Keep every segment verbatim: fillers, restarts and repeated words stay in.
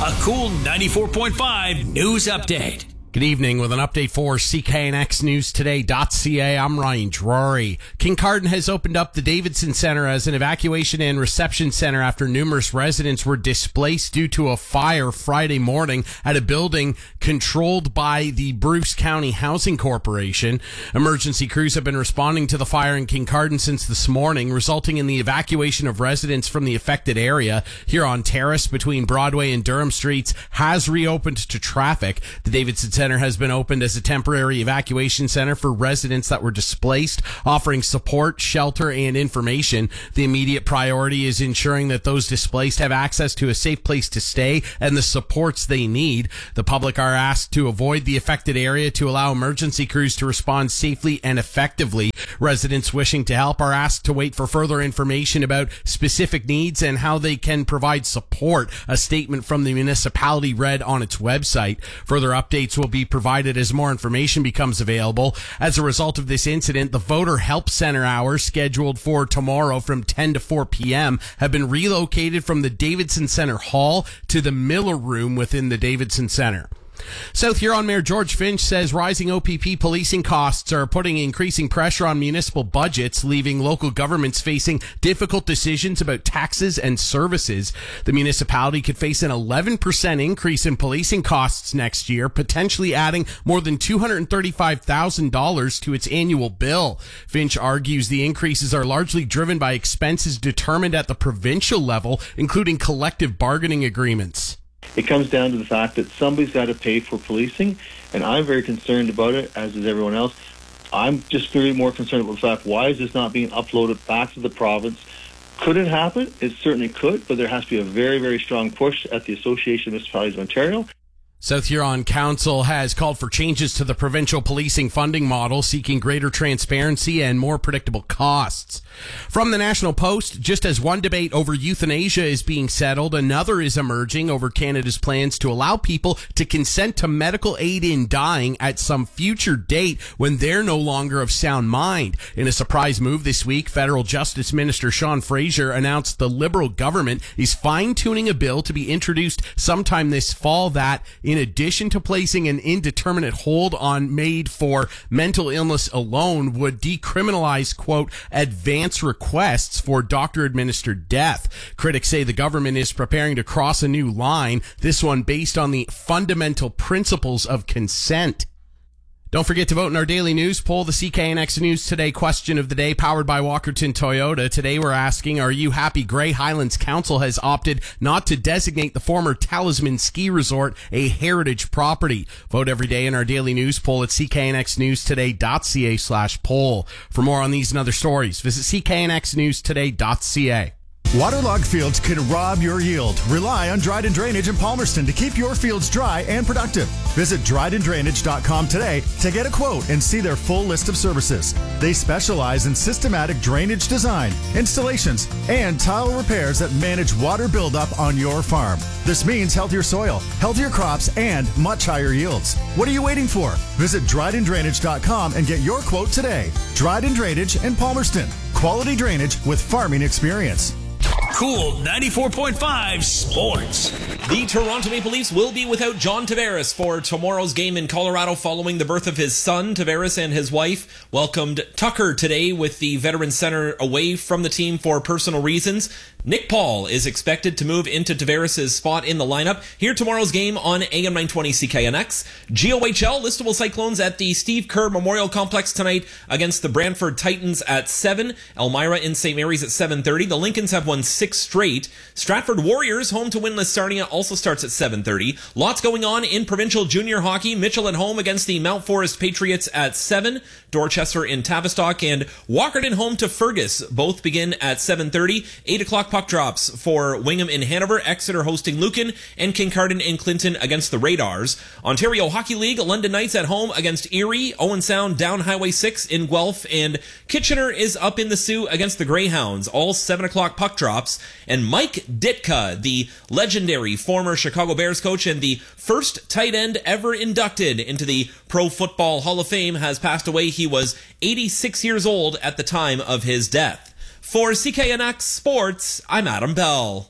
A cool ninety-four point five news update. Good evening with an update for C K N X News Today dot C A. I'm Ryan Drury. Kincardine has opened up the Davidson Center as an evacuation and reception center after numerous residents were displaced due to a fire Friday morning at a building controlled by the Bruce County Housing Corporation. Emergency crews have been responding to the fire in Kincardine since this morning, resulting in the evacuation of residents from the affected area. Huron Terrace between Broadway and Durham Streets has reopened to traffic. The Davidson Center has been opened as a temporary evacuation center for residents that were displaced, offering support, shelter, and information. The immediate priority is ensuring that those displaced have access to a safe place to stay and the supports they need. The public are asked to avoid the affected area to allow emergency crews to respond safely and effectively. Residents wishing to help are asked to wait for further information about specific needs and how they can provide support. A statement from the municipality read on its website. Further updates will be provided as more information becomes available. As a result of this incident, the Voter Help Center hours scheduled for tomorrow from ten to four p.m. have been relocated from the Davidson Center Hall to the Miller Room within the Davidson Center. South Huron Mayor George Finch says rising O P P policing costs are putting increasing pressure on municipal budgets, leaving local governments facing difficult decisions about taxes and services. The municipality could face an eleven percent increase in policing costs next year, potentially adding more than two hundred thirty-five thousand dollars to its annual bill. Finch argues the increases are largely driven by expenses determined at the provincial level, including collective bargaining agreements. It comes down to the fact that somebody's got to pay for policing, and I'm very concerned about it, as is everyone else. I'm just very more concerned about the fact, why is this not being uploaded back to the province? Could it happen? It certainly could, but there has to be a very, very strong push at the Association of Municipalities of Ontario. South Huron Council has called for changes to the provincial policing funding model, seeking greater transparency and more predictable costs. From the National Post, just as one debate over euthanasia is being settled, another is emerging over Canada's plans to allow people to consent to medical aid in dying at some future date when they're no longer of sound mind. In a surprise move this week, Federal Justice Minister Sean Fraser announced the Liberal government is fine-tuning a bill to be introduced sometime this fall that, in addition to placing an indeterminate hold on MAID for mental illness alone, would decriminalize, quote, advance requests for doctor-administered death. Critics say the government is preparing to cross a new line, this one based on the fundamental principles of consent. Don't forget to vote in our daily news poll, the C K N X News Today question of the day, powered by Walkerton Toyota. Today we're asking, are you happy Grey Highlands Council has opted not to designate the former Talisman Ski Resort a heritage property? Vote every day in our daily news poll at C K N X News Today dot C A slash poll. For more on these and other stories, visit C K N X News Today dot C A. Waterlogged fields can rob your yield. Rely on Dryden Drainage in Palmerston to keep your fields dry and productive. Visit Dryden Drainage dot com today to get a quote and see their full list of services. They specialize in systematic drainage design, installations, and tile repairs that manage water buildup on your farm. This means healthier soil, healthier crops, and much higher yields. What are you waiting for? Visit Dryden Drainage dot com and get your quote today. Dryden Drainage in Palmerston. Quality drainage with farming experience. Cool ninety-four point five Sports. The Toronto Maple Leafs will be without John Tavares for tomorrow's game in Colorado following the birth of his son. Tavares and his wife welcomed Tucker today with the veteran center away from the team for personal reasons. Nick Paul is expected to move into Tavares' spot in the lineup. Here tomorrow's game on A M nine twenty C K N X. G O H L Listowel Cyclones at the Steve Kerr Memorial Complex tonight against the Brantford Titans at seven. Elmira in Saint Mary's at seven thirty. The Lincolns have won six straight. Stratford Warriors home to winless Sarnia also starts at seven thirty. Lots going on in provincial junior hockey. Mitchell at home against the Mount Forest Patriots at seven. Dorchester in Tavistock and Walkerton home to Fergus. Both begin at seven thirty. eight o'clock puck drops for Wingham in Hanover, Exeter hosting Lucan, and Kincardine in Clinton against the Radars. Ontario Hockey League, London Knights at home against Erie, Owen Sound down Highway six in Guelph, and Kitchener is up in the Sioux against the Greyhounds. All seven o'clock puck drops. And Mike Ditka, the legendary former Chicago Bears coach and the first tight end ever inducted into the Pro Football Hall of Fame, has passed away. He was eighty-six years old at the time of his death. For C K N X Sports, I'm Adam Bell.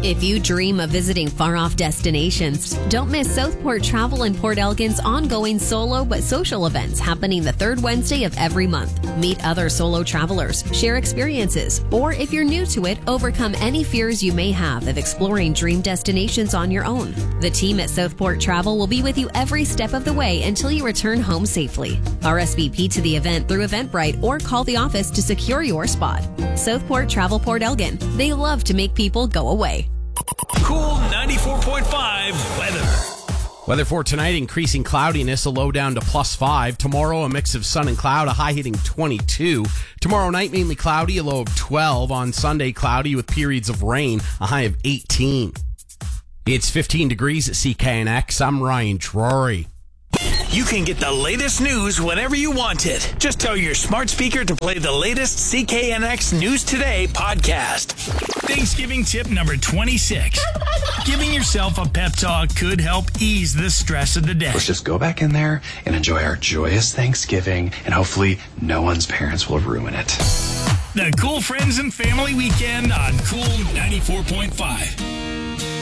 If you dream of visiting far-off destinations, don't miss Southport Travel in Port Elgin's ongoing solo but social events happening the third Wednesday of every month. Meet other solo travelers, share experiences, or if you're new to it, overcome any fears you may have of exploring dream destinations on your own. The team at Southport Travel will be with you every step of the way until you return home safely. R S V P to the event through Eventbrite or call the office to secure your spot. Southport Travel Port Elgin. They love to make people go away. Cool ninety-four point five weather. Weather for tonight, increasing cloudiness, a low down to plus five. Tomorrow, a mix of sun and cloud, a high hitting twenty-two. Tomorrow night, mainly cloudy, a low of twelve. On Sunday, cloudy with periods of rain, a high of eighteen. It's fifteen degrees at C K N X. I'm Ryan Drury. You can get the latest news whenever you want it. Just tell your smart speaker to play the latest C K N X News Today podcast. Thanksgiving tip number twenty-six. Giving yourself a pep talk could help ease the stress of the day. Let's just go back in there and enjoy our joyous Thanksgiving, and hopefully no one's parents will ruin it. The Cool Friends and Family Weekend on Cool ninety-four point five.